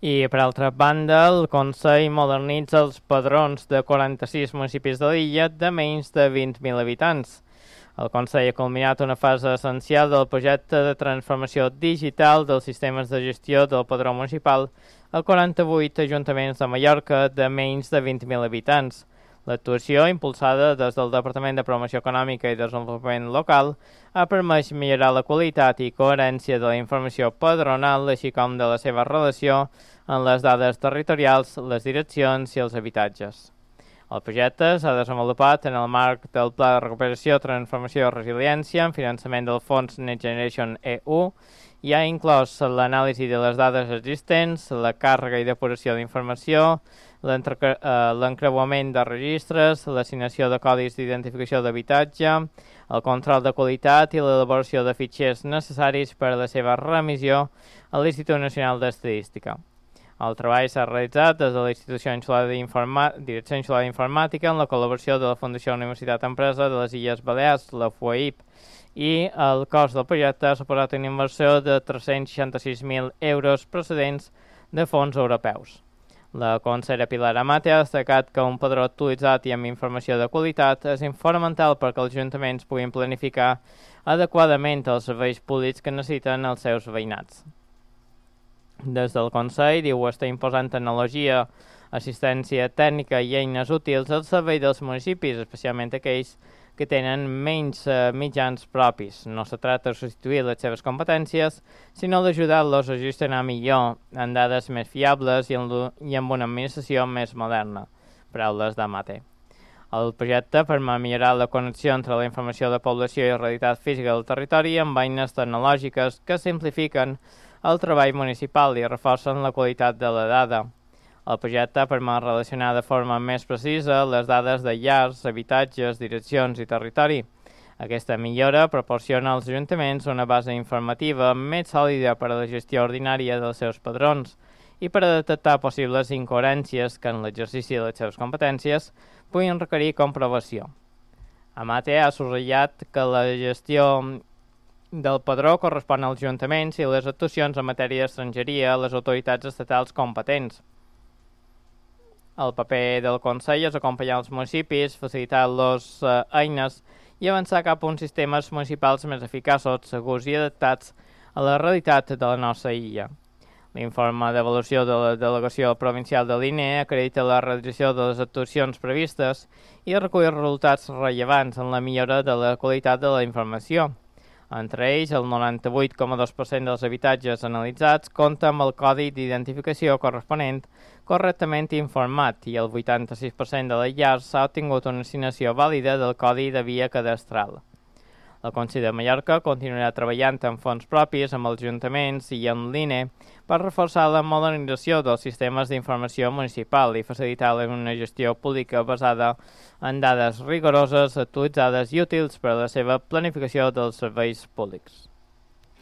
I, per altra banda, el Consell modernitza els padrons de 46 municipis de l'illa de menys de 20.000 habitants. El Consell ha culminat una fase essencial del projecte de transformació digital dels sistemes de gestió del padró municipal a 48 ajuntaments de Mallorca de menys de 20.000 habitants. L'actuació, impulsada des del Departament de Promoció Econòmica i Desenvolupament Local, ha permès millorar la qualitat i coherència de la informació padronal, així com de la seva relació amb les dades territorials, les direccions i els habitatges. El projecte s'ha desenvolupat en el marc del Pla de Recuperació, Transformació i Resiliència en finançament del Fons Next Generation EU i ha inclòs l'anàlisi de les dades existents, la càrrega i depuració d'informació, l'encreuament de registres, l'assignació de codis d'identificació d'habitatge, el control de qualitat i l'elaboració de fitxers necessaris per a la seva remissió a l'Institut Nacional d'Estadística. El treball s'ha realitzat des de la Direcció Insular d'Informàtica en la col·laboració de la Fundació Universitat Empresa de les Illes Balears, la FUEIP, i el cost del projecte ha suposat una inversió de 366.000 euros procedents de fons europeus. La consellera Pilar Amate ha destacat que un padró actualitzat i amb informació de qualitat és fonamental perquè els ajuntaments puguin planificar adequadament els serveis públics que necessiten els seus veïnats. Des del Consell, diu, està imposant tecnologia, assistència tècnica i eines útils al servei dels municipis, especialment aquells que tenen menys mitjans propis. No se tracta de substituir les seves competències, sinó d'ajudar-los a gestionar millor, amb dades més fiables i amb una administració més moderna. Paraules d'Amate. El projecte permet millorar la connexió entre la informació de població i la realitat física del territori amb eines tecnològiques que simplifiquen el treball municipal i reforcen la qualitat de la dada. El projecte permet relacionar de forma més precisa les dades de llars, habitatges, direccions i territori. Aquesta millora proporciona als ajuntaments una base informativa més sòlida per a la gestió ordinària dels seus padrons i per a detectar possibles incoherències que en l'exercici de les seves competències puguin requerir comprovació. Amate ha subratllat que la gestió del padró correspon als ajuntaments i les actuacions en matèria d'estrangeria a les autoritats estatals competents. El paper del Consell és acompanyar els municipis, facilitar-los eines i avançar cap a uns sistemes municipals més eficaços, segurs i adaptats a la realitat de la nostra illa. L'informe d'avaluació de la delegació provincial de l'INE acredita la realització de les actuacions previstes i recull resultats rellevants en la millora de la qualitat de la informació. Entre ells, el 98,2% dels habitatges analitzats compta amb el codi d'identificació corresponent correctament informat i el 86% de les llars s'ha obtingut una assignació vàlida del codi de via cadastral. El Consell de Mallorca continuarà treballant amb fons propis amb els ajuntaments i amb l'INE per reforçar la modernització dels sistemes d'informació municipal i facilitar una gestió pública basada en dades rigoroses, actualitzades i útils per a la seva planificació dels serveis públics.